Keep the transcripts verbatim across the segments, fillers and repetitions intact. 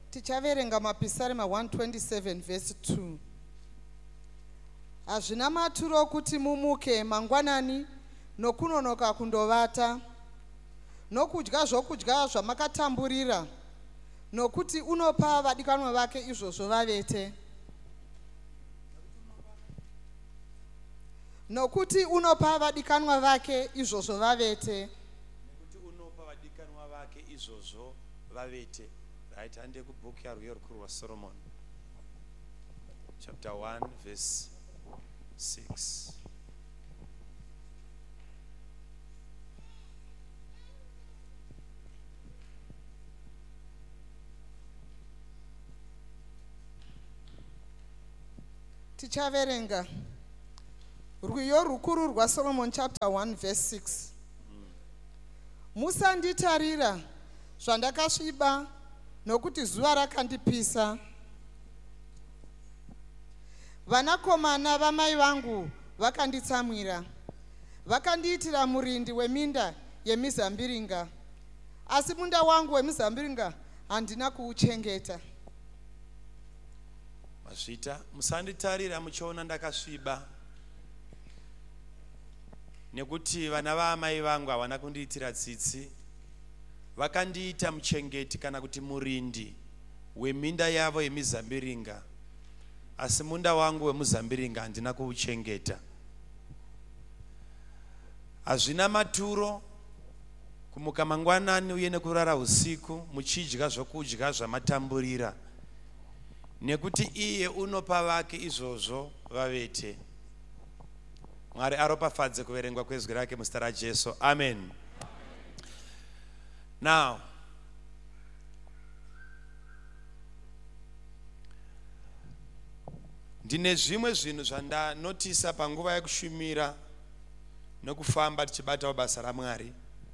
Tichaverenga mapisarema one twenty-seven verse two. Hazvina maturo kuti mumuke mangwanani nokunonoka kundovata, nokudya zvokudya zvamakatamburira, nokuti unopa vadikanwa vake izvozvo vavete. Nokuti unopa vadikanwa vake izvozvo vavete. Nokuti unopa vadikanwa vake izvozvo vavete. Right, hande kubhuku yarwiyo rukuru wa Solomon. Chapter one verse six. Tichaverenga rwiyo rukuru rwa Solomon chapter one verse six. Musanditarira zvandakasviba nokuti zuva rakandipisa. Vanakomana vamai vangu vakanditsamwira, vakandiitira murindi weminda yemizambiringa, asi munda wangu wemizambiringa handina kuuchengeta. Mazvita, musanditarira muchiona ndakasviba, nekuti vana vamai vangu havana kundiitira tsitsi, vakandiita muchengeti kana kuti murindi weminda yavo yemizambiringa, asi munda wangu wemuzambiringa handina kuuchengeta. Hazvina maturo kumuka mangwanani uye nekurara usiku muchidya zvokudya zvamatamburira, nekuti iye unopa vake izvozvo vavete. Mwari aropafadze kuverengwa kwezwi rake muzita raJesu. Amen. Now, ndine zvimwe zvinhu zvandanotisa panguva yekushumira nokufamba tichibatawo basa raMwari.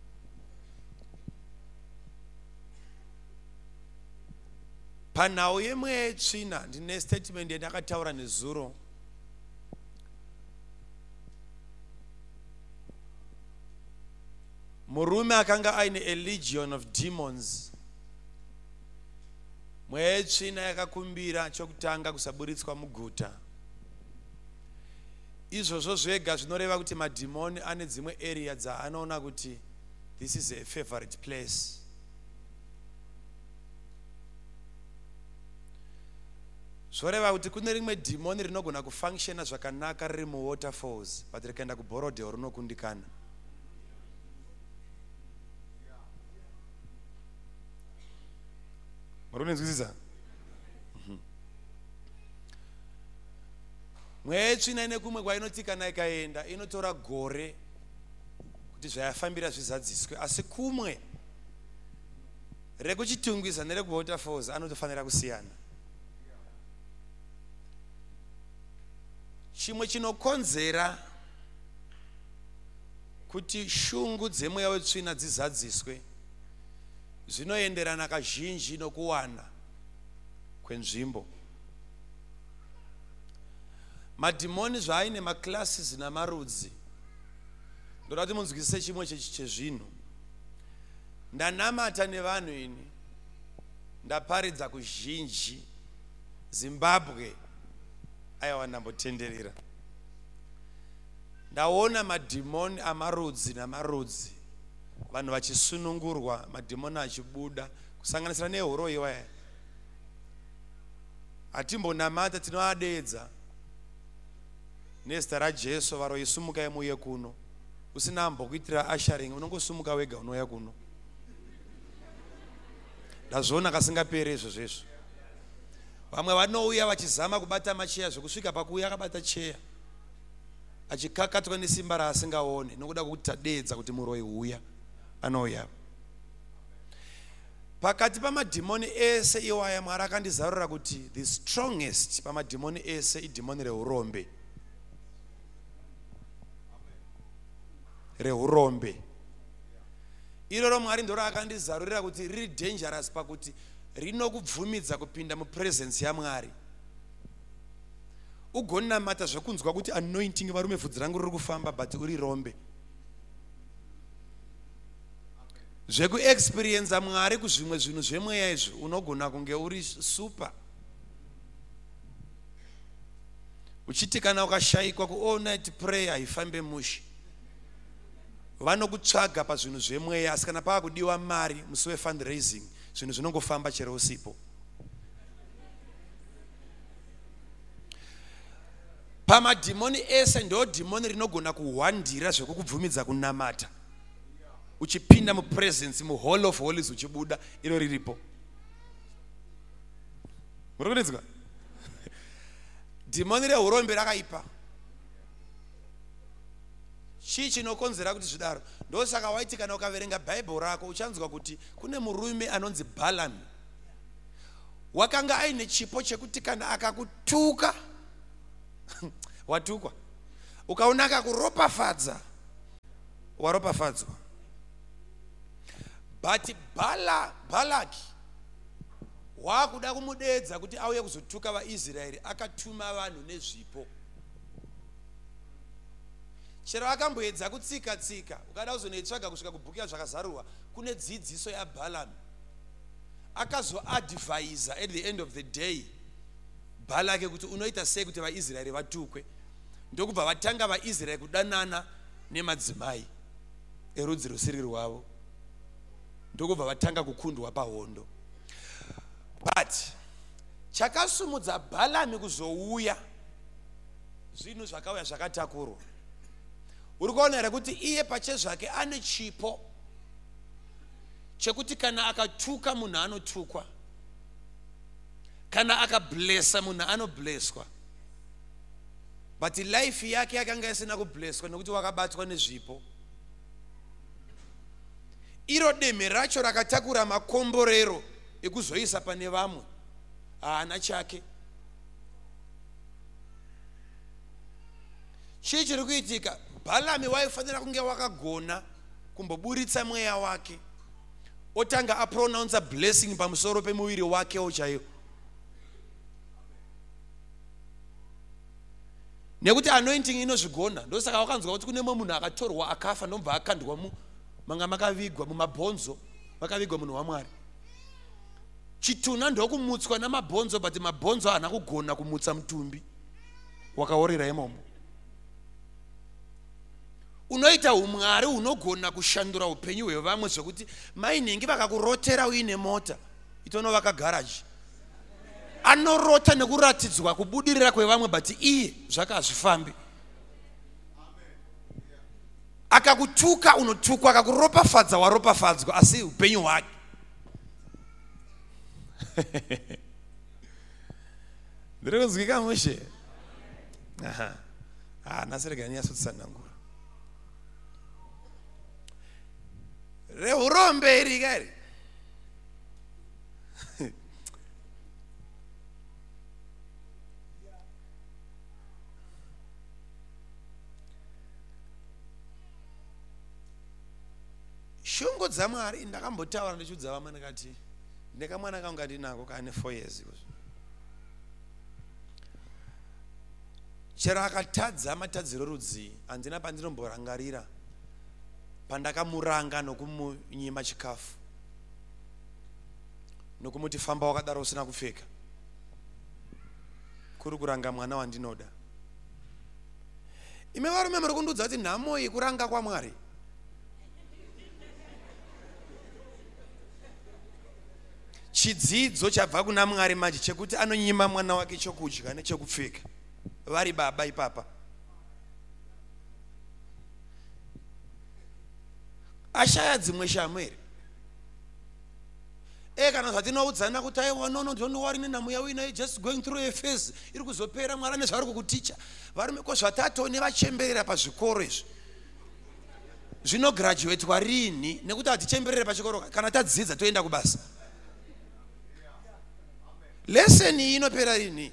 Panhau yemweya yetsvina ndine statement yandakataura nezuro. Murume akanga aine a legion of demons. Mweya yetsvina yakakumbira chokutanga kusaburitswa muguta. Izvozvo zvega zvinoreva kuti madhimoni ane dzimwe area dzaanoona kuti this is a favorite place. Zvoreva kuti kune rimwe dhimoni rinogona kufunctiona zvakanaka riri muwaterfalls, but rikaenda kuBorodeo rinokundikana. Marunenzwisisa? Mweya yetsvina ine kumwe kwainotikana ikaenda inotora gore kuti zvayafambira zvizadziswe, asi kumwe rekuchitungwiza nerekuwaterfalls anotofanira kusiyana. Chimwe chinokonzera kuti shungu dzemweya wetsvina dzizadziswe zvinoenderana kazhinji nokuwana kwenzvimbo. Madhimoni zvaaine maclasses namarudzi. Ndoda kuti munzwisise chimwe chezvinhu. Ndanamata nevanhu ini, ndaparidza kuzhinji Zimbabwe aiwa ndambotenderera. Ndaona madhimoni amarudzi namarudzi, vanhu vachisunungurwa, madhimoni achibuda, kusanganisira nehuro iwaya. Hatimbonamata, tinoadedza nezita raJesu. Varoi sumukai muye kuno. Usina ambokuitira ushering, unongosumuka wega unouya kuno. Ndazviona kasingaperi izvo zvezvo. Vamwe vanouya vachizama kubata macheya zvokusvika pakuuya akabata cheya, achikakatwa nesimba raasingaone, nokuda kwokuti tadedza kuti muroi uya anouya. Pakati pamadhimoni ese iwaya Mwari akandizarura kuti the strongest pamadhimoni ese idhimoni reurombe. Reurombe. Iroro Mwari ndoro akandizarurira kuti riri dangerous pakuti rinokubvumidza kupinda mupresence yaMwari. Ugonamata zvokunzwa kuti anointing varume vhudzi rangu riri kufamba but uri rombe. zvekuexperienza Mwari kuzvimwe zvinhu zvemweya izvi unogona kunge uri super. Uchiti kana ukashayikwa ku all night prayer haifambe mushe. Vanokutsvaga pazvinhu zvemweya, asi kana pava kudiwa mari musi wefundraising zvinhu zvinongofamba chero usipo. Pamadhimoni ese ndo dhimoni rinogona kuhwandira zvekukubvumidza kunamata. Uchipinda mu presence mu hall of holies uchibuda iro riripo. Murikudzwa? Dhimoni rehurombe rakaipa. Chii chinokonzera kuti zvidaro? Ndosaka waiti kana ukaverenga Bible rako uchanzwa kuti kune murume anonzi Balaam. Wakanga aine chipo chekuti kana akakutuka watukwa. Ukaona akakuropafadza waropafadzwa. But Bala Balaki wakuda kumudedza kuti auye kuzotuka vaIsraeri, akatuma vanhu nezvipo. Chero akamboedza kutsika tsika, ukada kuzonoitsvaga kusvika kubhuku yazvakazarurwa, kune dzidziso yaBalaam. Akazoadvisa at the end of the day Balaki kuti unoita sei kuti vaIsraeri vatukwe. Ndokubva vatanga vaIsraeri kudanana nemadzimai erudzi rusiri rwavo. Ndokubva vatanga kukundwa pahondo. But chakasumudza Balaam kuzouya zvinhu zvakauya zvakatakurwa. Uri kuona here kuti iye pachezvake ane chipo chekuti kana akatuka munhu anotukwa, kana akablessa munhu anoblesswa. But life yake yakanga isina kublesswa nekuti wakabatwa nezvipo. Iro deme racho rakatakura makomborero ekuzoisa pane vamwe haana chake. Chii chiri kuitika? Balaam waifanira kunge wakagona kumboburitsa mweya wake, otanga apronounce blessing pamusoro pemuviri wake chaiwo. Nekuti anointing inozvigona. Ndosaka wakanzwa kuti kune munhu akatorwa akafa ndobva akandwa mu manga makavigwa mumabhonzo, makavigwa munhu waMwari. Chituna ndokumutswa namabhonzo, but mabhonzo haana kugona kumutsa mutumbi wakaorera imomo. Unoita umwari unogona kushandura upenyu hwevamwe zvekuti mainhingi vakakurotera uine mota itonova garaji. Anorota nekuratidzwa kubudirira kwevamwe, but iye zvaka hazvifambi. Akakutuka unotukwa, akakuropafadza waropafadzwa, asi upenyu hwake. Ndiri kuzwika mushe? Aha. Ah, nasirega nyasotsanangura. Rehurombe iri gari. Shungu dzaMwari ndakambotaura ndichudza vamwe ndikati ndekamwana kangu ndinako kane four years. Chero akatadza matadziro rudzi handina pandinomborangarira pandakamuranga nokumunyima chikafu nokumuti famba wakadaro usina kupfeka. Kuri kuranga mwana wandinoda. Ime varume muri kundudza kuti nhamo iyi kuranga kwaMwari. Chidzidzo chabva kuna Mwari manje chekuti anonyima mwana wake chokudya nechekupfeka. Vari baba ipapa. Ashaya dzimwe shamweri. Eh kana zvatinoudzana kuti aiwa no no don't worry nenhamo yawo ina just going through a phase iri kuzopera Mwari nezvari kukuticha. Varume ko zvatatu nevachemberera pazvikoro izvi. Zvino graduate warini nekuti atichemberere pachikoro kana tadzidza toenda kubasa. Lesson iyi inopera rini?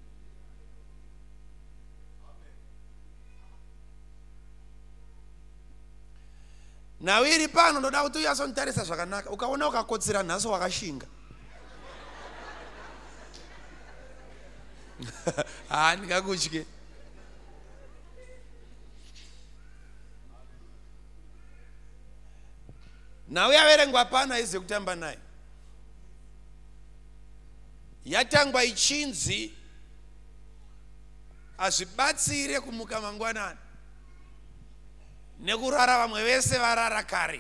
Nawe iri pano ndoda kuti uyasonitarisa zvakanaka. Ukaona ukakotsera nhasi wakashinga. Ah, ndingakutye. nawe yaverengwa pana ize kutamba naye. Yatangwa ichinzi azvibatsire kumuka mangwanani nekurara vamwe vese varara kare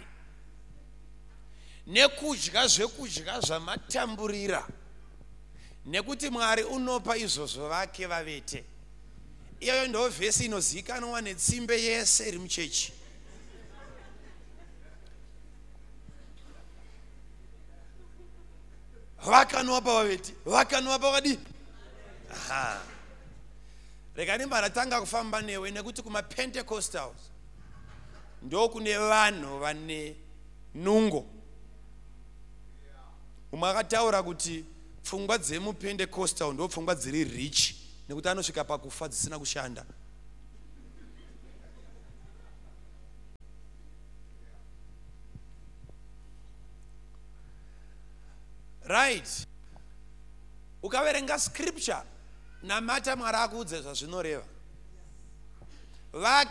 nekudya zvekudya zvamatamburira nekuti Mwari unopa izvozvo vake vavete. Iyoyo ndo vhesi inozivikanwa netsimbe yese iri muchechi. Vakanopa vavete, vakanopa vadi. Aha. Rega nimbaratanga kufamba newe nekuti kuma Pentecostals ndo kune vanhu vane nungo. Umwe akataura kuti pfungwa dzemu Pentecostal ndo pfungwa dziri rich nekuti anosvika pakufa dzisina kushanda. Right. Ukaverenga scripture namata Mwari akuudza zvazvinoreva. Vake